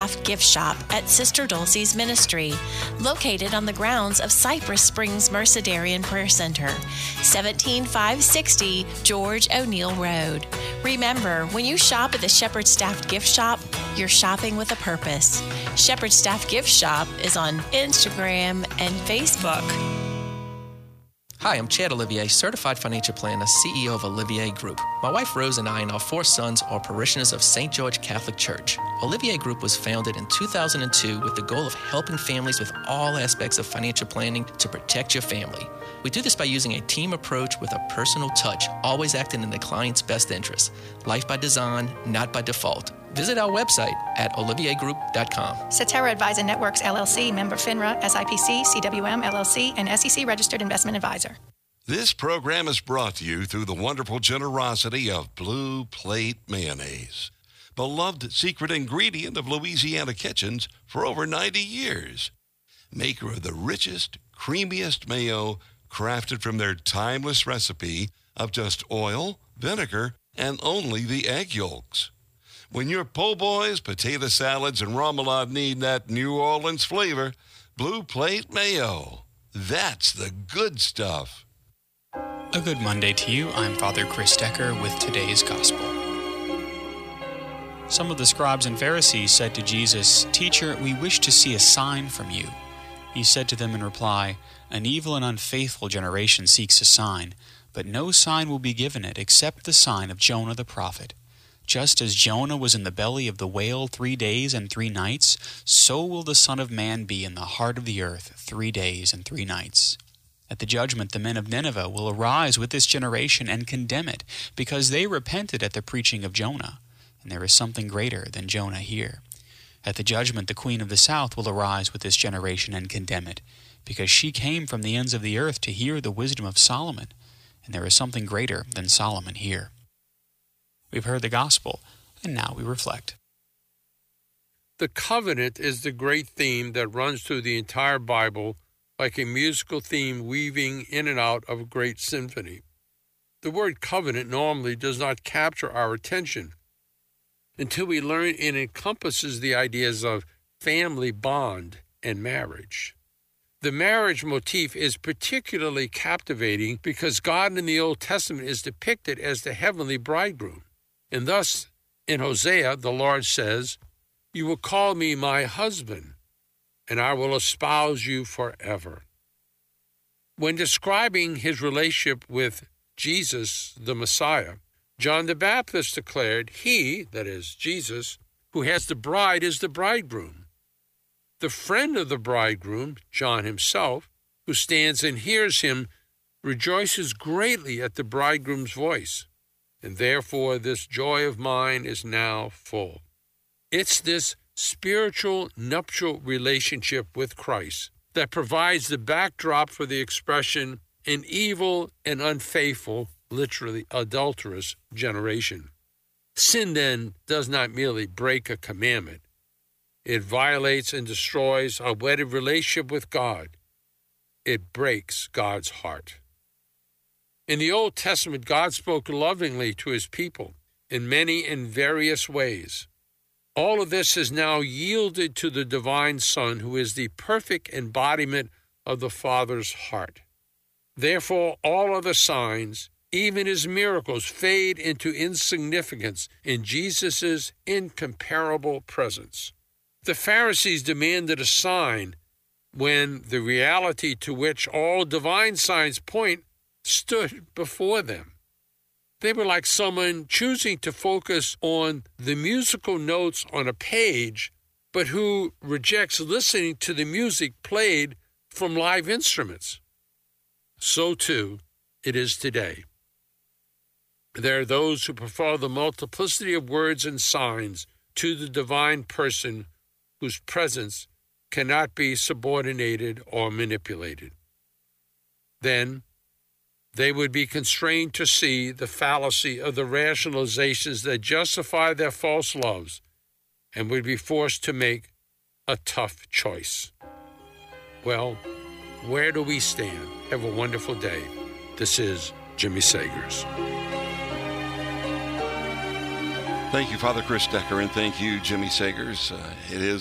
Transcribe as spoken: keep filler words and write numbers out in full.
Staff Gift Shop at Sister Dulcie's Ministry, located on the grounds of Cypress Springs Mercedarian Prayer Center, seventeen five sixty George O'Neill Road. Remember, when you shop at the Shepherd Staff Gift Shop, you're shopping with a purpose. Shepherd Staff Gift Shop is on Instagram and Facebook. Hi, I'm Chad Olivier, Certified Financial Planner, C E O of Olivier Group. My wife Rose and I and our four sons are parishioners of Saint George Catholic Church. Olivier Group was founded in two thousand two with the goal of helping families with all aspects of financial planning to protect your family. We do this by using a team approach with a personal touch, always acting in the client's best interest. Life by design, not by default. Visit our website at olivier group dot com. Cetera Advisor Networks, L L C, member FINRA, S I P C, C W M, L L C, and S E C registered investment advisor. This program is brought to you through the wonderful generosity of Blue Plate Mayonnaise, beloved secret ingredient of Louisiana kitchens for over ninety years. Maker of the richest, creamiest mayo, crafted from their timeless recipe of just oil, vinegar, and only the egg yolks. When your po' boys, potato salads, and remoulade need that New Orleans flavor, Blue Plate Mayo. That's the good stuff. A good Monday to you. I'm Father Chris Decker with today's Gospel. Some of the scribes and Pharisees said to Jesus, "Teacher, we wish to see a sign from you." He said to them in reply, "An evil and unfaithful generation seeks a sign, but no sign will be given it except the sign of Jonah the prophet. Just as Jonah was in the belly of the whale three days and three nights, so will the Son of Man be in the heart of the earth three days and three nights. At the judgment, the men of Nineveh will arise with this generation and condemn it, because they repented at the preaching of Jonah, and there is something greater than Jonah here. At the judgment, the queen of the south will arise with this generation and condemn it, because she came from the ends of the earth to hear the wisdom of Solomon, and there is something greater than Solomon here." We've heard the gospel, and now we reflect. The covenant is the great theme that runs through the entire Bible, like a musical theme weaving in and out of a great symphony. The word covenant normally does not capture our attention until we learn it encompasses the ideas of family bond and marriage. The marriage motif is particularly captivating because God in the Old Testament is depicted as the heavenly bridegroom. And thus, in Hosea, the Lord says, "You will call me my husband, and I will espouse you forever." When describing his relationship with Jesus, the Messiah, John the Baptist declared, "He," that is, Jesus, "who has the bride is the bridegroom." The friend of the bridegroom, John himself, who stands and hears him, rejoices greatly at the bridegroom's voice. And therefore this joy of mine is now full. It's this spiritual nuptial relationship with Christ that provides the backdrop for the expression an evil and unfaithful, literally adulterous generation. Sin then does not merely break a commandment. It violates and destroys a wedded relationship with God. It breaks God's heart. In the Old Testament, God spoke lovingly to his people in many and various ways. All of this is now yielded to the divine Son, who is the perfect embodiment of the Father's heart. Therefore, all other signs, even his miracles, fade into insignificance in Jesus' incomparable presence. The Pharisees demanded a sign when the reality to which all divine signs point stood before them. They were like someone choosing to focus on the musical notes on a page, but who rejects listening to the music played from live instruments. So, too, it is today. There are those who prefer the multiplicity of words and signs to the divine person whose presence cannot be subordinated or manipulated. Then, they would be constrained to see the fallacy of the rationalizations that justify their false loves and would be forced to make a tough choice. Well, where do we stand? Have a wonderful day. This is Jimmy Sagers. Thank you, Father Chris Decker, and thank you, Jimmy Sagers. Uh, it is